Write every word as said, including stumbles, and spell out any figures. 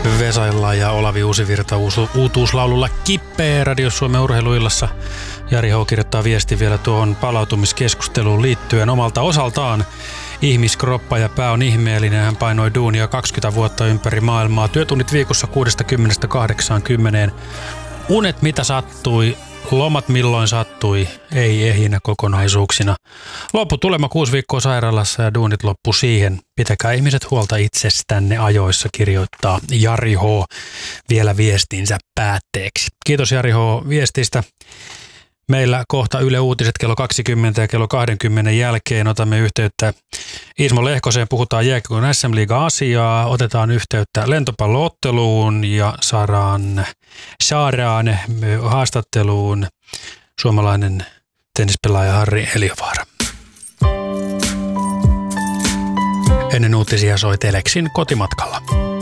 Vesailla ja Olavi Uusivirta uutuuslaululla Kippee Radio Suomen urheiluillassa. Jari H. kirjoittaa viesti vielä tuohon palautumiskeskusteluun liittyen omalta osaltaan. Ihmiskroppa ja pää on ihmeellinen. Hän painoi duunia kaksikymmentä vuotta ympäri maailmaa. Työtunnit viikossa kuudestakymmenestä kahdeksaankymmeneen. Unet mitä sattui, lomat milloin sattui, ei ehinä kokonaisuuksina. Lopputulema kuusi viikkoa sairaalassa ja duunit loppu siihen. Pitäkää ihmiset huolta itsestänne ajoissa, kirjoittaa Jari H. vielä viestinsä päätteeksi. Kiitos Jari H. viestistä. Meillä kohta Yle Uutiset kello kaksikymmentä ja kello kaksikymmentä jälkeen otamme yhteyttä Ismo Lehkoseen. Puhutaan jääkiekon S M-liiga-asiaa, otetaan yhteyttä lentopallootteluun ja saadaan, saadaan haastatteluun suomalainen tennispelaaja Harri Eliövaara. Ennen uutisia soi Telexin Kotimatkalla.